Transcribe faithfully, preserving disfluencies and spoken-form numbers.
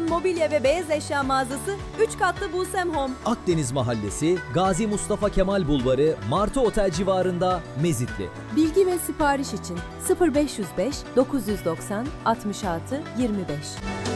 Busem Mobilya ve Beyaz Eşya mağazası üç katlı Busem Home. Akdeniz Mahallesi, Gazi Mustafa Kemal Bulvarı, Martı Otel civarında, Mezitli. Bilgi ve sipariş için sıfır beş yüz beş dokuz yüz doksan altmış altı yirmi beş.